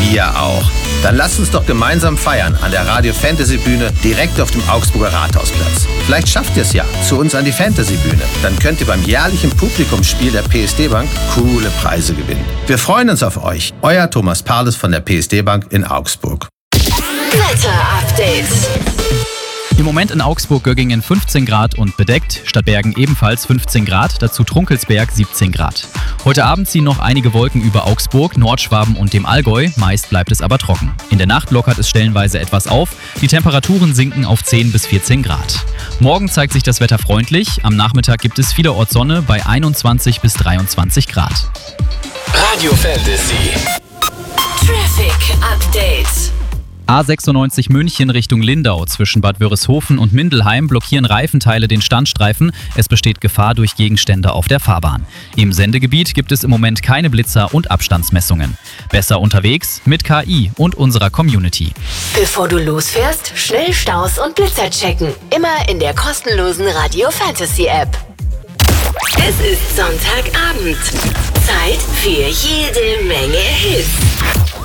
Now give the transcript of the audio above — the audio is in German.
Wir auch. Dann lasst uns doch gemeinsam feiern an der Radio Fantasy Bühne direkt auf dem Augsburger Rathausplatz. Vielleicht schafft ihr es ja zu uns an die Fantasy Bühne. Dann könnt ihr beim jährlichen Publikumsspiel der PSD Bank coole Preise gewinnen. Wir freuen uns auf euch. Euer Thomas Parles von der PSD Bank in Augsburg. Wetter-Update. Im Moment in Augsburg-Göggingen 15 Grad und bedeckt, Stadtbergen ebenfalls 15 Grad, dazu Trunkelsberg 17 Grad. Heute Abend ziehen noch einige Wolken über Augsburg, Nordschwaben und dem Allgäu, meist bleibt es aber trocken. In der Nacht lockert es stellenweise etwas auf, die Temperaturen sinken auf 10 bis 14 Grad. Morgen zeigt sich das Wetter freundlich, am Nachmittag gibt es vielerorts Sonne bei 21 bis 23 Grad. Radio Fantasy. Traffic Update. A96 München Richtung Lindau zwischen Bad Wörishofen und Mindelheim blockieren Reifenteile den Standstreifen. Es besteht Gefahr durch Gegenstände auf der Fahrbahn. Im Sendegebiet gibt es im Moment keine Blitzer und Abstandsmessungen. Besser unterwegs mit KI und unserer Community. Bevor du losfährst, schnell Staus und Blitzer checken. Immer in der kostenlosen Radio Fantasy App. Es ist Sonntagabend. Zeit für jede Menge Hits.